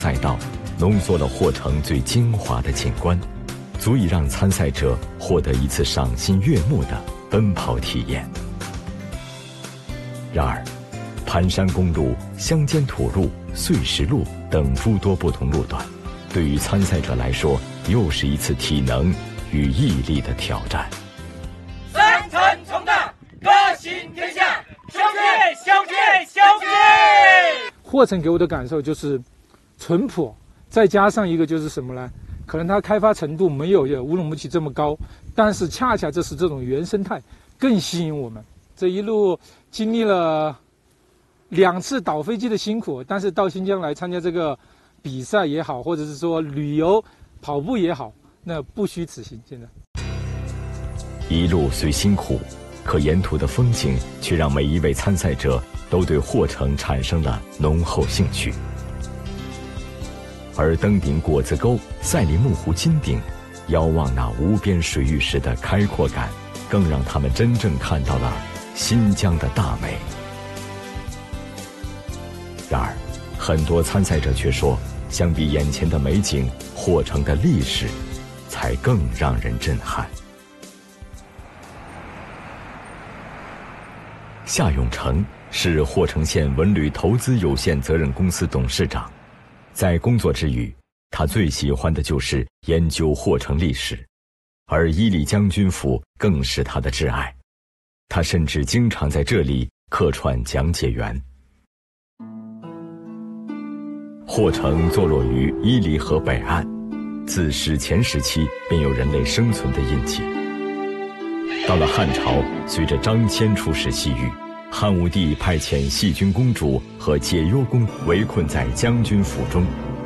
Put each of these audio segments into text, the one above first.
赛道浓缩了霍城最精华的景观，足以让参赛者获得一次赏心悦目的奔跑体验。然而，盘山公路、乡间土路、碎石路等诸多不同路段，对于参赛者来说，又是一次体能与毅力的挑战。 三层重担，各行天下，相见。 霍城给我的感受就是淳朴，再加上一个就是什么呢？可能它开发程度没有乌鲁木齐这么高，但是恰恰这种原生态更吸引我们。这一路经历了2次倒飞机的辛苦，但是到新疆来参加这个比赛也好，或者是说旅游跑步也好，那不虚此行。现在一路虽辛苦，可沿途的风景却让每一位参赛者都对霍城产生了浓厚兴趣。而登顶果子沟、赛里木湖金顶，遥望那无边水域时的开阔感，更让他们真正看到了新疆的大美。然而，很多参赛者却说，相比眼前的美景，霍城的历史才更让人震撼。夏永成是霍城县文旅投资有限责任公司董事长，在工作之余，他最喜欢的就是研究霍城历史，而伊犁将军府更是他的挚爱。他甚至经常在这里客串讲解员。霍城坐落于伊犁河北岸，自史前时期便有人类生存的印记。到了汉朝，随着张骞出使西域，汉武帝派遣细君公主和解忧公围困在将军府中。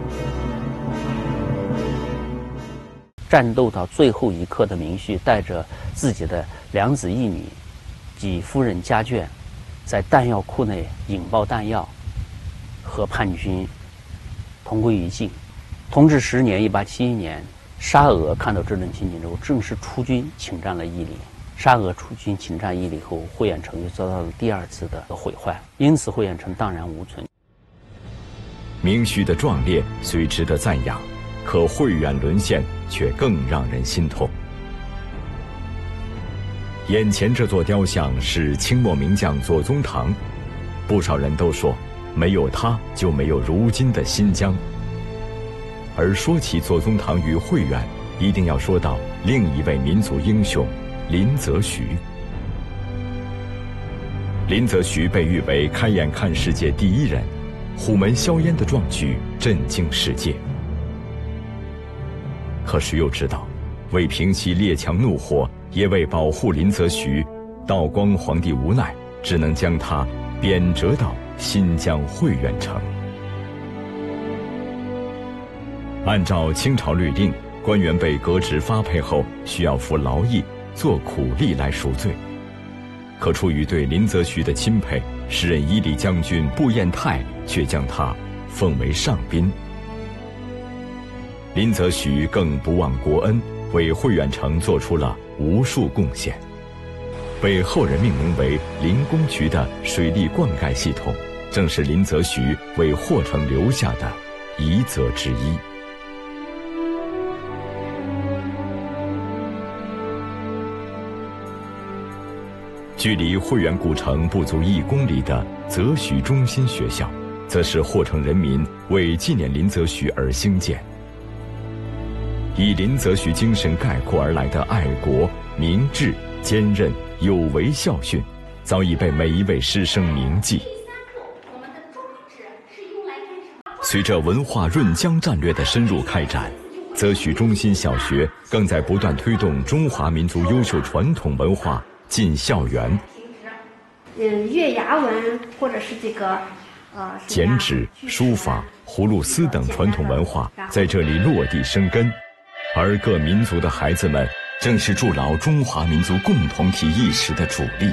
战斗到最后一刻的明旭带着自己的2子1女及夫人家眷，在弹药库内引爆弹药，和叛军同归于尽。同治10年1871年，沙俄看到这种情景之后，正式出军侵占了伊犁。沙俄出军侵占伊犁后，惠远城又遭到了第2次的毁坏，因此惠远城荡然无存。 明旭的壮烈虽值得赞扬，可惠远沦陷却更让人心痛。眼前这座雕像是清末名将左宗棠，不少人都说，没有他就没有如今的新疆。而说起左宗棠与惠远，一定要说到另一位民族英雄林则徐。林则徐被誉为开眼看世界第一人，虎门销烟的壮举震惊世界。可谁又知道，为平息列强怒火，也为保护林则徐，道光皇帝无奈，只能将他贬谪到新疆惠远城。按照清朝律令，官员被革职发配后，需要服劳役、做苦力来赎罪。可出于对林则徐的钦佩，时任伊犁将军步彦泰却将他奉为上宾。林则徐更不忘国恩，为惠远城做出了无数贡献。被后人命名为林公渠的水利灌溉系统，正是林则徐为霍城留下的遗泽之一。距离惠远古城不足1公里的则徐中心学校，则是霍城人民为纪念林则徐而兴建。以林则徐精神概括而来的爱国、明志、坚韧、有为校训，早已被每一位师生铭记。随着文化润疆战略的深入开展，则徐中心小学更在不断推动中华民族优秀传统文化进校园。 月牙文或者是这个剪纸、书法、葫芦丝等传统文化在这里落地生根，而各民族的孩子们正是筑牢中华民族共同体意识的主力。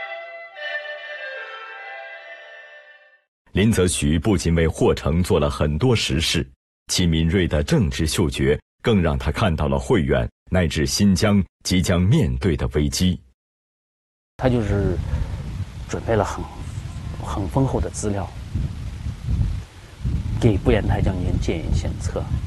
林则徐不仅为霍城做了很多实事，其敏锐的政治嗅觉更让他看到了惠远乃至新疆即将面对的危机。 他就是准备了很丰厚的资料， 给不言台将军建言献策。